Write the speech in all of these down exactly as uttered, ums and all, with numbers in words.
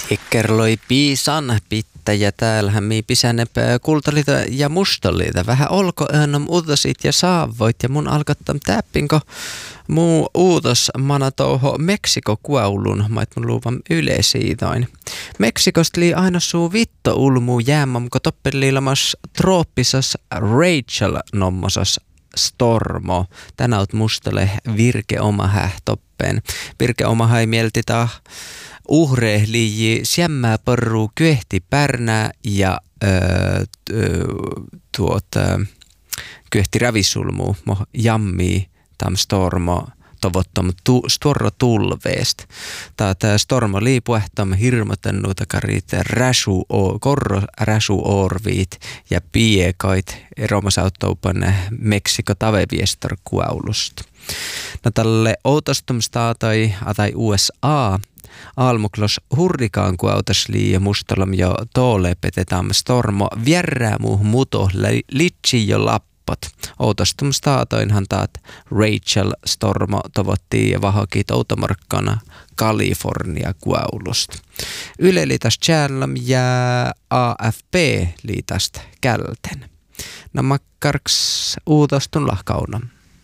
Ikkerloi piisan pittäjä täällähän mi pisänepä kultalita ja mustalita. Vähän olko önnam uutasit ja saavoit ja mun alkottam täppinko muu uutos mana touho Meksiko kuaulun mait mun luuvam yleisiitoin. Meksikosta lii aina suu vitto ulmuu jäämam ko toppeliilamas trooppisas Rachel nommosas stormo. Tänä oot mustale virke oma hähtoppeen. Virke oma hai mielti taa uhre liiji siämmää parruu kyehti pärnää ja öö, tuot kyehti ravisulmuu mo jammii tam stormo tovottom tu, storro tulveest. Tää stormo liipuehtam hirmotennuuta kariit räsu o korro räsu orviit ja piekait eromasauttoupan Meksiko taveviestor kuaulusta. No tälle outostum staatai atai U S A Almuklos hurrikaan kuautasli ja mustalam jo toole petetään stormo vierää muuhun muto litsi jo lappot. Outostum staatoinhan taat Rachel stormo tovotti ja vahokit outomarkkana Kalifornia kuaulusta. Yle liitas tjällam ja A F P liitast kälten. No makkarks uutostun lahkaunam.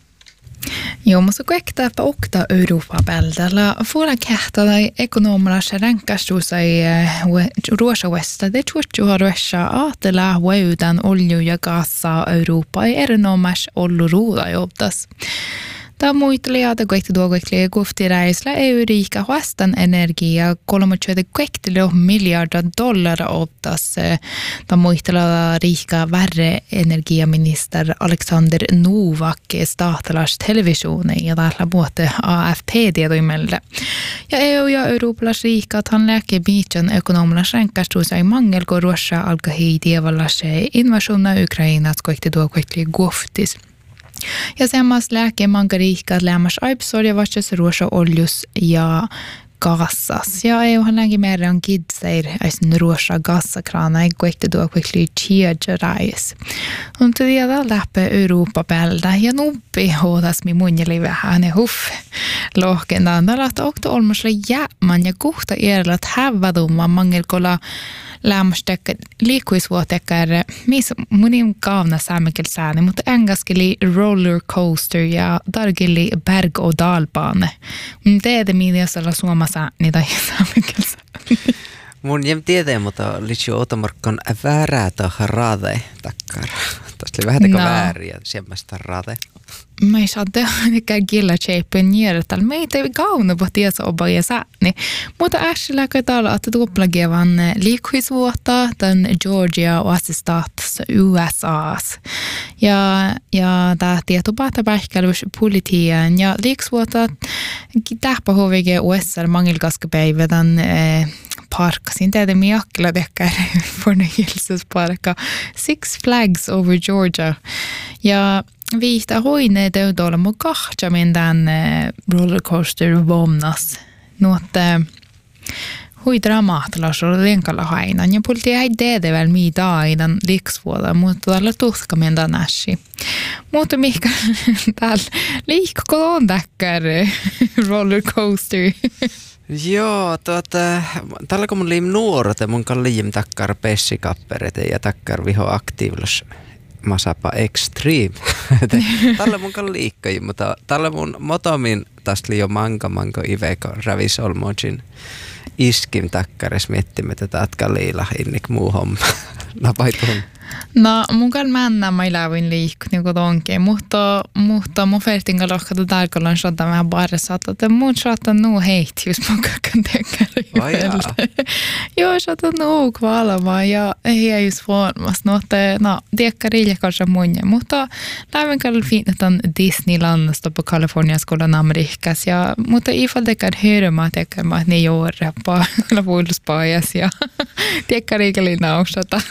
Joo, mutta kaikki okta Eurooppa-päältällä fuola kähtälä ekonomilla ränkästuusa ruosa-westa. Det tuottuu ruosa aatella hueudan olju ja gaassa Eurooppa ei erinomas ollu ruuda jobtas. Tämä muistelijat kaikki tuokoikli kufti reisla E U-riika vastaan energiaa kolmekymmentä miljardia dollaria optas. Tämä muistelijat riika värre energiaminister Alexander Novak stahtalas televisionen ja täällä muotte A F P-tietoimelle. Ja E U ja Euroopalas riikat han läke biitjan ekonomilas ränkästuusa i mangel kun Russia alkaa hiitiävallas invasiona Ukrainas kaikki tuokoikli kuftis. Ja sammas lääke manka riikkaat lämmas aipsorja vastas ruosa oljus ja gassas. Ja E U-han längi määrä on kidseir äisen ruosa gassakrana ei kuekti tuo kuekli tiedja rais. On tiedä läppä Eurooppa-päältä ja nuppi hootas mi munjeli vähän ja huff. Lohkentaan tällaista okto olmasla jäämän ja kuhta eerlat hävvätumman mangelkolla lämmästekkä liikkuisvuotekär, missä munin kaavna säämekelsääni, mutta engaskeli roller coaster ja tarkili berg- och dalbane. Teede miidäsellä suomassa niitä säämekelsääni. Mun jem tietää, mutta litsi otamarkon väärää toha rade takkar. Tästä oli vähän teko no. vääriä semmoista rade. Mä ei saa tehdä gilla tjeipen järjestelmä. Meitä ei kauna på tiesa oba ja sääni. Mutta äsillä kaitalla, että tuoplagevan liikkuisvuotta tämän Georgia oasistats U S A:s. Ja, ja tämä tietopahta päihkälys politiian ja liikkuisvuotta tähpä hovige U S A mangilkaskepäivä tämän eh, parkkasin. Tehdä miakkilla tekkär forne hilsusparkka Six Flags over Georgia. Ja viihtä hoine täytyy olla mun kahtamin tämän rollercoaster vomnas. Nuotte hui dramaattilas olla lenkalla hainan. Ja pulti ei tehdä vielä mitä aidan liksvuoda, mutta tällä tuhkamin tämän äsi. Mutta mikä täällä liikko on täkkär rollercoaster. Joo, tuota, tällä kun mun liim nuoret ja mun kan liim takkar pessikapperete ja takkar viho aktiivlos. Masapa extreme. Tällä mun kan liikkai, mutta tällä mun motomin tästä jo manka manko iveko ravis olmojin iskim takkares miettimme tätä atka liila innik muu homma. Napaitun. No, mun kan mennä mä lävin liikku niinku tonkin, mutta mutta mun fertinga lohkata tarkallaan shota vähän barressa, että mun shota nuu heitti, jos mun kakkan tekkari. Ai jaa. Joo, shota nuu kvalama ja ei just vormas. No, että no, tekkari kanssa munja, mutta lävin kalli fiinetan Disneylandasta på Kaliforniaskolan Amerikas ja mutta ifall tekkar hörma tekkar mä ne juore på lavuuluspajas ja tekkari kalli naushata.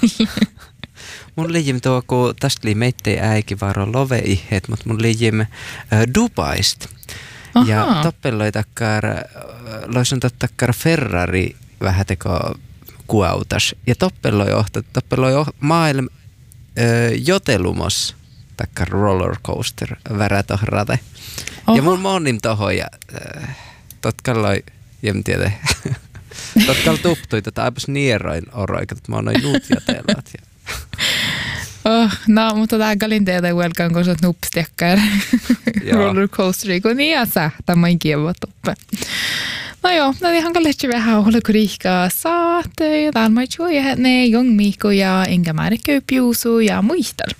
Mun liijim tuo, kun tästä li meittei äikin varo love-ihet, mutta mun liijim äh, Dubaista. Aha. Ja toppeloi takkar, loisun takkar Ferrari vähän teko kuautas. Ja toppeloi ohta, toppeloi oh, maailm äh, jotelumos takkar rollercoaster värätohrate. Ja mun monim toho ja äh, totkalloi, jem tiedä. Totkal tuptui, että aipas nieroin oroikat, että mä oon noin nuutjatelaat. Oh, no, mutta tämä galinteeda velkaan, kun sä oot nupstekkar rollercoasteri, kun niin sä, tämä on kieva tuppe. No joo, no ihan kalletti vähän olla kuriikkaa saate, ja täällä mä tjuo, ja ne jong miikko ja enkä määrä köypiusu ja muistel.